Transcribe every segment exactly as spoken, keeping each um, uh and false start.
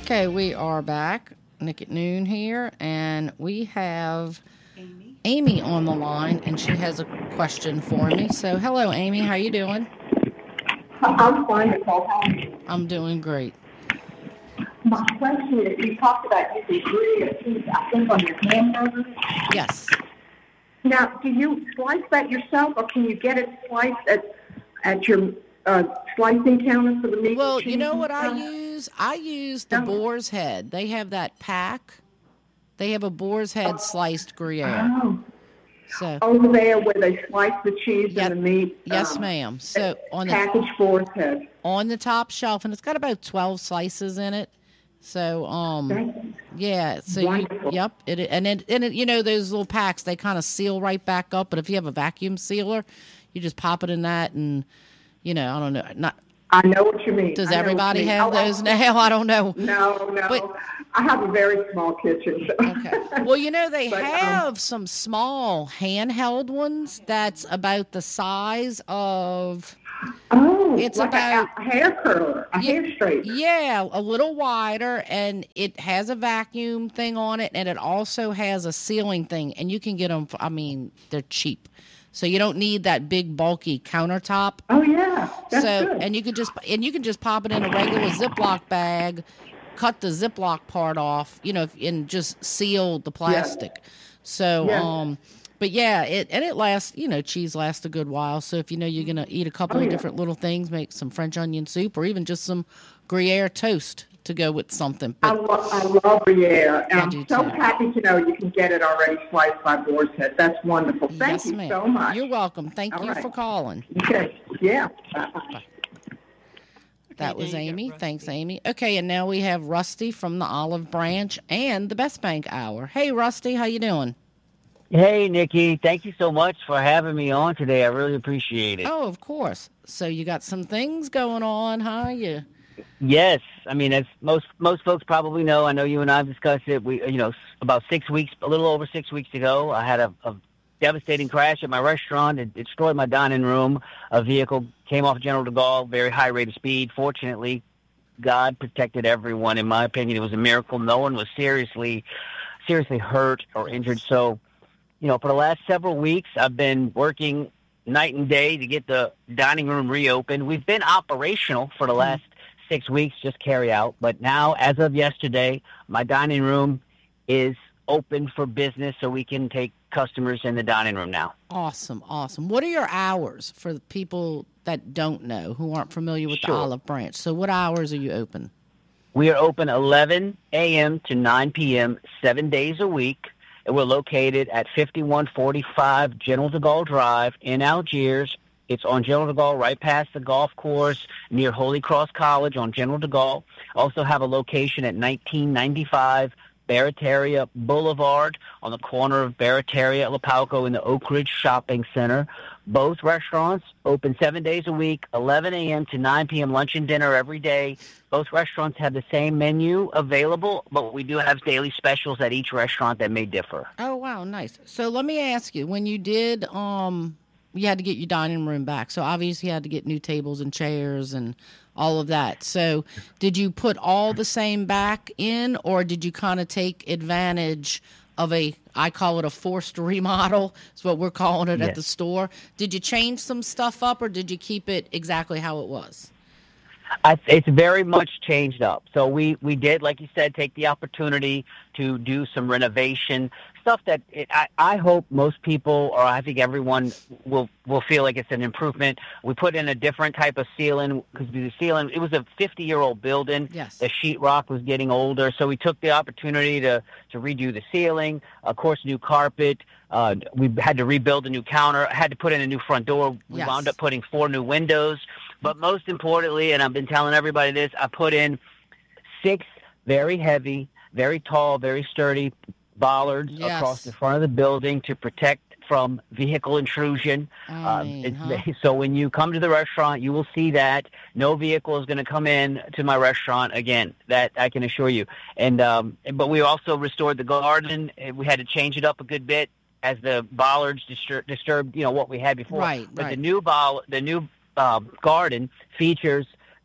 Okay, we are back. Nick at Noon here, and we have Amy. Amy on the line, and she has a question for me. So, hello, Amy. How you doing? I'm fine, Nicole. How are you? I'm doing great. My question is, you talked about using gruyere cheese, I think, on your hamburgers. Yes. Now, do you slice that yourself, or can you get it sliced at at your uh, slicing counter for the meat? Well, you know what I use? I use the boar's head. They have that pack. They have a boar's head sliced Gruyere. Oh. So over there where they slice the cheese yep. and the meat. Yes, um, ma'am. So on the packaged boar's head. On the top shelf, and it's got about twelve slices in it. So um, That's yeah. So you, yep. It and it and it, you know those little packs, they kind of seal right back up. But if you have a vacuum sealer, you just pop it in that, and you know I don't know not. I know what you mean. Does everybody have oh, those now? I don't know. No, no. But, I have a very small kitchen. So. Okay. Well, you know, they but, have um, some small handheld ones that's about the size of... Oh, it's like about a, a hair curler, a yeah, hair straightener. Yeah, a little wider, and it has a vacuum thing on it, and it also has a sealing thing, and you can get them, for, I mean, they're cheap. So you don't need that big bulky countertop. Oh yeah, that's so good. and you can just and you can just pop it in a regular Ziploc bag, cut the Ziploc part off, you know, and just seal the plastic. Yeah. So yeah. um, but yeah, it and it lasts. You know, cheese lasts a good while. So if you know you're gonna eat a couple oh, of yeah. different little things, make some French onion soup or even just some Gruyere toast to go with something. But, I, lo- I love Gruyere, and I'm so too. happy to know you can get it already sliced by boar's head. That's wonderful. Thank yes, you ma'am. so much. You're welcome. Thank All you right. for calling. Okay. Yeah. Bye. That was Amy. Thanks, Amy. Okay, and now we have Rusty from the Olive Branch and the Best Bank Hour. Hey, Rusty, how you doing? Hey, Nikki. Thank you so much for having me on today. I really appreciate it. Oh, of course. So you got some things going on, huh? You... Yes. I mean, as most most folks probably know, I know you and I have discussed it. We, you know, about six weeks, a little over six weeks ago, I had a, a devastating crash at my restaurant. It, it destroyed my dining room. A vehicle came off General de Gaulle, very high rate of speed. Fortunately, God protected everyone. In my opinion, it was a miracle. No one was seriously, seriously hurt or injured. So, you know, for the last several weeks, I've been working night and day to get the dining room reopened. We've been operational for the last six weeks, just carry out. But now, as of yesterday, my dining room is open for business, so we can take customers in the dining room now. Awesome, awesome. What are your hours for the people that don't know, who aren't familiar with sure. the Olive Branch? So what hours are you open? We are open eleven a.m. to nine p.m., seven days a week. And we're located at fifty-one forty-five General de Gaulle Drive in Algiers. It's on General de Gaulle, right past the golf course near Holy Cross College on General de Gaulle. Also have a location at nineteen ninety-five Barataria Boulevard on the corner of Barataria and Lapalco in the Oak Ridge Shopping Center. Both restaurants open seven days a week, eleven a.m. to nine p.m., lunch and dinner every day. Both restaurants have the same menu available, but we do have daily specials at each restaurant that may differ. Oh, wow, nice. So let me ask you, when you did... um. You had to get your dining room back. So obviously you had to get new tables and chairs and all of that. So did you put all the same back in, or did you kind of take advantage of a, I call it a forced remodel. It's what we're calling it yes. at the store. Did you change some stuff up, or did you keep it exactly how it was? I, it's very much changed up. So we, we did, like you said, take the opportunity to do some renovation, stuff that it, I, I hope most people, or I think everyone, will will feel like it's an improvement. We put in a different type of ceiling, because the ceiling, it was a fifty-year-old building. Yes. The sheetrock was getting older, so we took the opportunity to, to redo the ceiling, of course, new carpet. Uh, we had to rebuild a new counter, had to put in a new front door. We yes. wound up putting four new windows. But most importantly, and I've been telling everybody this, I put in six very heavy, very tall, very sturdy bollards yes. across the front of the building to protect from vehicle intrusion. I mean, um, huh? So when you come to the restaurant, you will see that no vehicle is going to come in to my restaurant again. That I can assure you. And um, but we also restored the garden. We had to change it up a good bit as the bollards distur- disturbed, you know, what we had before. Right, but right. the new ball, the new Uh, garden features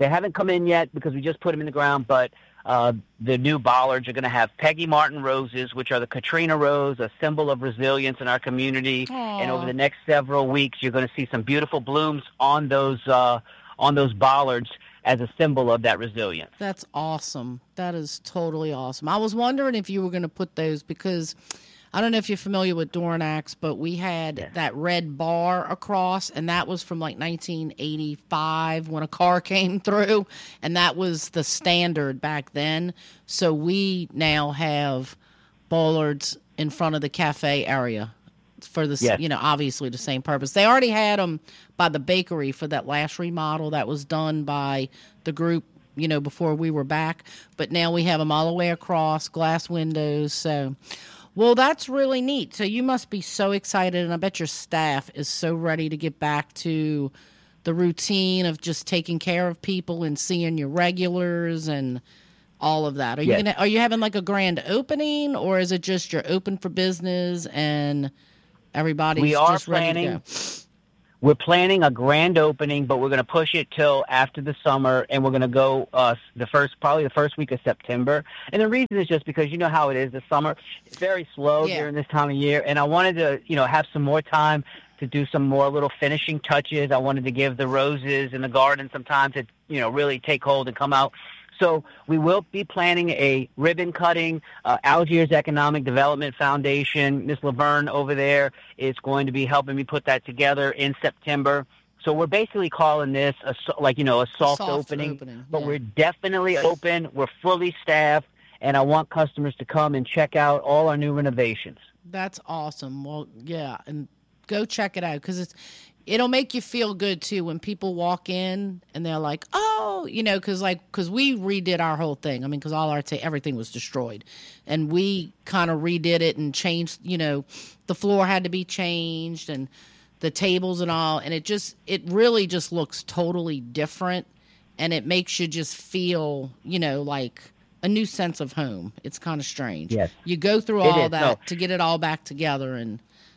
They haven't come in yet because we just put them in the ground, but uh, the new bollards are going to have Peggy Martin roses, which are the Katrina rose, a symbol of resilience in our community. Aww. And over the next several weeks, you're going to see some beautiful blooms on those uh, on those bollards as a symbol of that resilience. That's awesome. That is totally awesome. I was wondering if you were going to put those because I don't know if you're familiar with Dornax, but we had Yes. that red bar across, and that was from like nineteen eighty-five when a car came through, and that was the standard back then. So we now have bollards in front of the cafe area for the, Yes. you know, obviously the same purpose. They already had them by the bakery for that last remodel that was done by the group, you know, before we were back. But now we have them all the way across, glass windows. So, well, that's really neat. So you must be so excited, and I bet your staff is so ready to get back to the routine of just taking care of people and seeing your regulars and all of that. Are you Yes. gonna, are you having like a grand opening, or is it just you're open for business and everybody's We are just ready planning. to go? We're planning a grand opening, but we're going to push it till after the summer, and we're going to go uh, the first, probably the first week of September. And the reason is just because you know how it is this summer. It's very slow Yeah. during this time of year, and I wanted to, you know, have some more time to do some more little finishing touches. I wanted to give the roses in the garden some time to, you know, really take hold and come out. So we will be planning a ribbon cutting. Uh, Algiers Economic Development Foundation, Miss Laverne over there is going to be helping me put that together in September. So we're basically calling this a, so- like, you know, a soft, Soft opening, opening, but yeah. we're definitely open. We're fully staffed, and I want customers to come and check out all our new renovations. That's awesome. Well, yeah, and go check it out because it's it'll make you feel good too when people walk in and they're like, oh, you know, because like because we redid our whole thing. I mean, because all our ta- everything was destroyed, and we kind of redid it and changed. You know, the floor had to be changed and the tables and all, and it just it really just looks totally different, and it makes you just feel, you know, like a new sense of home. It's kind of strange. Yes. You go through It all is, that no. to get it all back together, and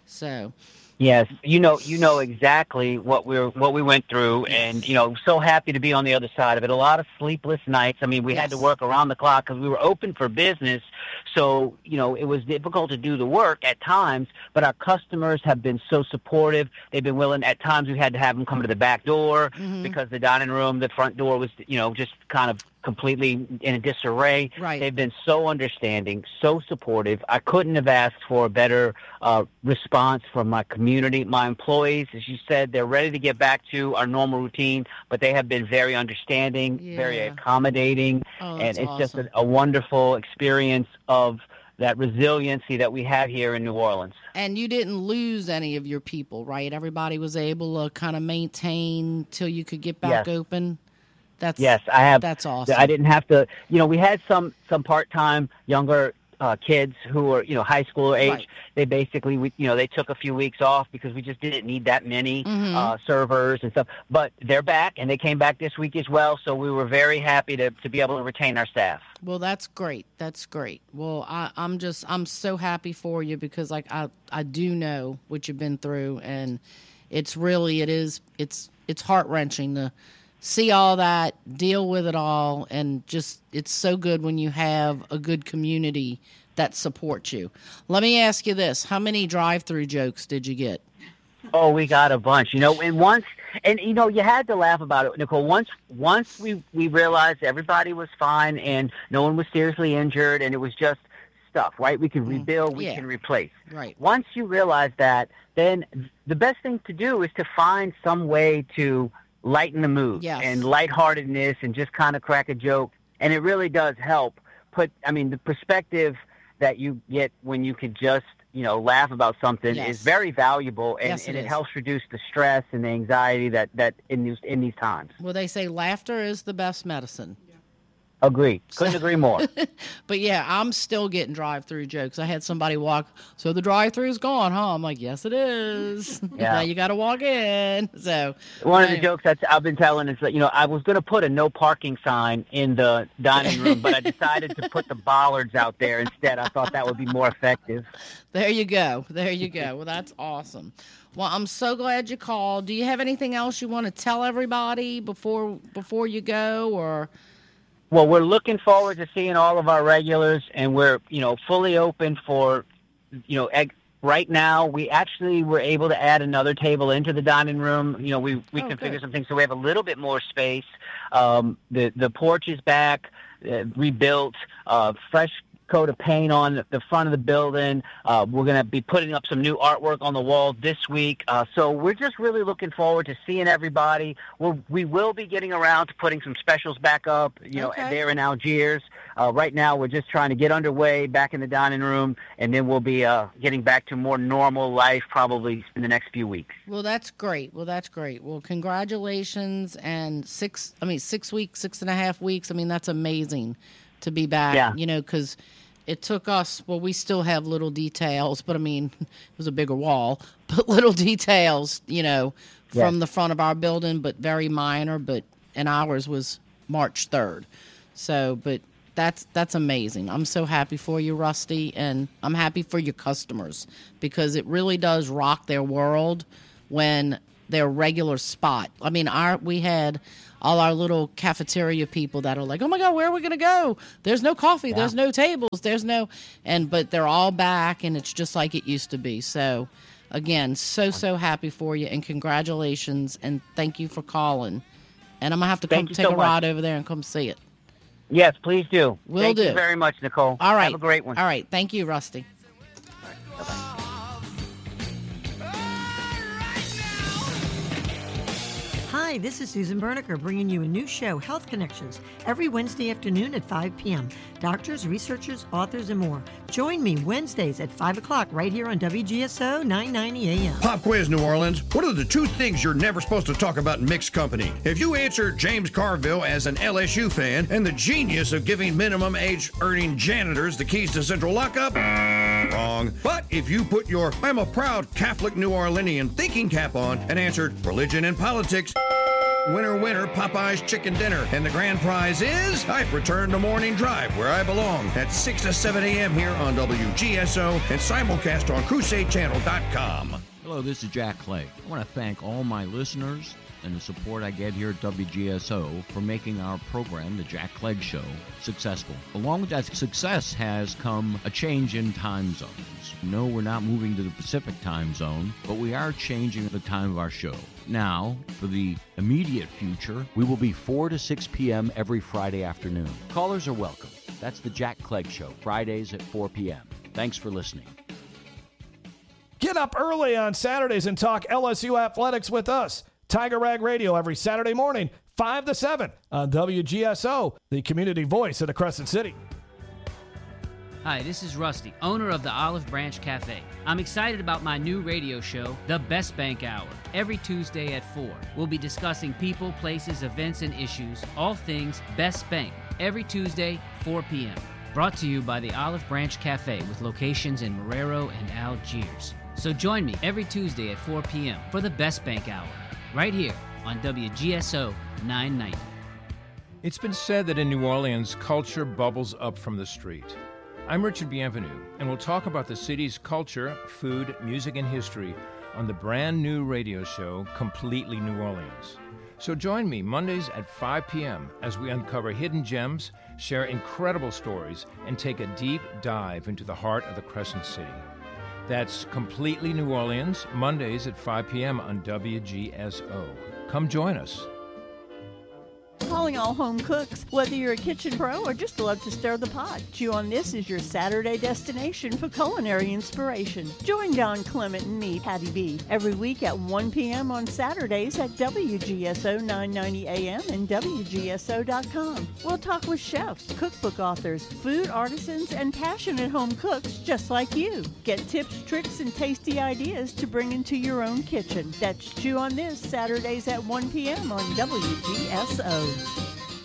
so Yes, you know, you know exactly what we're what we went through, and you know, so happy to be on the other side of it. A lot of sleepless nights. I mean, we had to Yes. work around the clock because we were open for business, so you know, it was difficult to do the work at times. But our customers have been so supportive. They've been willing. At times, we had to have them come to the back door Mhm. because the dining room, the front door was, you know, just kind of completely in a disarray. Right. They've been so understanding, so supportive. I couldn't have asked for a better uh, response from my community. My employees, as you said, they're ready to get back to our normal routine, but they have been very understanding, very Yeah. accommodating, Oh, and that's it's just awesome. a, a wonderful experience of that resiliency that we have here in New Orleans. And you didn't lose any of your people, right? Everybody was able to kind of maintain till you could get back Yes. open. That's Yes, I have. That's awesome. I didn't have to, you know, we had some some part-time younger uh, kids who were, you know, high school age. Right. They basically, we, you know, they took a few weeks off because we just didn't need that many Mhm. uh, servers and stuff. But they're back, and they came back this week as well. So we were very happy to, to be able to retain our staff. Well, that's great. That's great. Well, I, I'm just I'm so happy for you because like I I do know what you've been through, and it's really it is it's it's heart wrenching to see all that, deal with it all, and just it's so good when you have a good community that supports you. Let me ask you this: how many drive-through jokes did you get? Oh, we got a bunch, you know, and once, and you know, you had to laugh about it, Nicole. Once, once we, we realized everybody was fine and no one was seriously injured and it was just stuff, right? We can rebuild, we Yeah. can replace. Right. Once you realize that, then the best thing to do is to find some way to lighten the mood Yes. and lightheartedness and just kind of crack a joke. And it really does help put, I mean, the perspective that you get when you can just, you know, laugh about something Yes. is very valuable, and, Yes, it and it is. helps reduce the stress and the anxiety that, that in these in these times. Well, they say laughter is the best medicine. Agree. Couldn't agree more. But yeah, I'm still getting drive-through jokes. I had somebody walk, so the drive-through's gone, huh? I'm like, yes, it is. Yeah. Now you got to walk in. So one of the anyway. jokes that I've been telling is that, you know, I was going to put a no parking sign in the dining room, but I decided to put the bollards out there instead. I thought that would be more effective. There you go. There you go. Well, that's awesome. Well, I'm so glad you called. Do you have anything else you want to tell everybody before before you go, or? Well, we're looking forward to seeing all of our regulars, and we're, you know, fully open for, you know, egg. Right now, we actually were able to add another table into the dining room. You know, we, we Oh, configured good. some things, so we have a little bit more space. Um, the, the porch is back, uh, rebuilt, uh, fresh coat of paint on the front of the building. Uh, we're going to be putting up some new artwork on the wall this week. Uh, so we're just really looking forward to seeing everybody. We'll, we will be getting around to putting some specials back up, you know, Okay. there in Algiers. Uh, right now, we're just trying to get underway back in the dining room, and then we'll be uh, getting back to more normal life probably in the next few weeks. Well, that's great. Well, that's great. Well, congratulations. And six, I mean, six weeks, six and a half weeks. I mean, that's amazing to be back, Yeah. you know, because it took us, well, we still have little details, but I mean, it was a bigger wall, but little details, you know, from Yeah. the front of our building, but very minor, but, and ours was March third. So, but that's, that's amazing. I'm so happy for you, Rusty, and I'm happy for your customers because it really does rock their world when their regular spot. I mean, our, we had all our little cafeteria people that are like, oh my God, where are we going to go? There's no coffee. Yeah. There's no tables. There's no, and, but they're all back and it's just like it used to be. So again, so, so happy for you and congratulations. And thank you for calling. And I'm gonna have to come Thank you take so a much. ride over there and come see it. Yes, please do. Will Thank do. you very much, Nicole. All right. Have a great one. All right. Thank you, Rusty. Hi, this is Susan Berniker bringing you a new show, Health Connections, every Wednesday afternoon at five p.m. Doctors, researchers, authors, and more. Join me Wednesdays at five o'clock right here on W G S O nine ninety A M. Pop quiz, New Orleans. What are the two things you're never supposed to talk about in mixed company? If you answer James Carville as an L S U fan and the genius of giving minimum age earning janitors the keys to central lockup, wrong. But if you put your I'm a proud Catholic New Orleanian thinking cap on and answered religion and politics, winner, winner, Popeye's chicken dinner. And the grand prize is I've returned to Morning Drive, where I belong, at six to seven a.m. here on W G S O and simulcast on crusade channel dot com. Hello, this is Jack Clegg. I want to thank all my listeners and the support I get here at W G S O for making our program, The Jack Clegg Show, successful. Along with that success has come a change in time zones. No, we're not moving to the Pacific time zone, but we are changing the time of our show. Now, for the immediate future, We will be four to six p.m. every Friday afternoon. Callers are welcome. That's the Jack Clegg Show, Fridays at four p.m. Thanks for listening. Get up early on Saturdays and talk L S U athletics with us. Tiger Rag Radio every Saturday morning, five to seven on W G S O, the community voice of the Crescent City. Hi, this is Rusty, owner of the Olive Branch Cafe. I'm excited about my new radio show, The Best Bank Hour, every Tuesday at four. We'll be discussing people, places, events, and issues, all things Best Bank, every Tuesday, four p.m. Brought to you by the Olive Branch Cafe with locations in Marrero and Algiers. So join me every Tuesday at four p.m. for The Best Bank Hour, right here on W G S O nine ninety. It's been said that in New Orleans, culture bubbles up from the street. I'm Richard Bienvenu, and we'll talk about the city's culture, food, music, and history on the brand new radio show, Completely New Orleans. So join me Mondays at five p.m. as we uncover hidden gems, share incredible stories, and take a deep dive into the heart of the Crescent City. That's Completely New Orleans, Mondays at five p.m. on W G S O. Come join us. Calling all home cooks, whether you're a kitchen pro or just love to stir the pot. Chew on This is your Saturday destination for culinary inspiration. Join Don Clement and me, Patty B, every week at one p.m. on Saturdays at W G S O nine ninety A M and W G S O dot com. We'll talk with chefs, cookbook authors, food artisans, and passionate home cooks just like you. Get tips, tricks, and tasty ideas to bring into your own kitchen. That's Chew on This, Saturdays at one p.m. on W G S O.